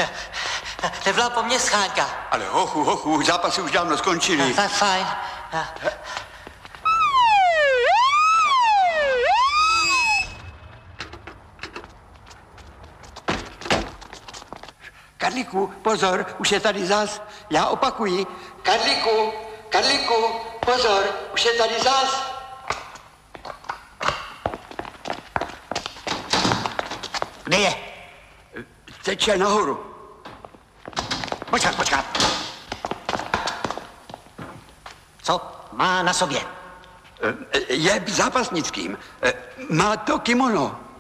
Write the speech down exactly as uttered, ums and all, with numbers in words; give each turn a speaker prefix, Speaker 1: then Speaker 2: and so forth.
Speaker 1: Nevolá po mně Schánka.
Speaker 2: Ale hochu, hochu, zápasy už dávno skončily.
Speaker 1: Tak fajn.
Speaker 2: Karlíku, pozor, už je tady zas. Já opakuji. Karlíku, Karlíku, pozor, už je tady zas.
Speaker 3: Kde je?
Speaker 2: Teče nahoru.
Speaker 3: Počkat, počkat. Co má na sobě?
Speaker 2: Je zápasnickým. Má to kimono.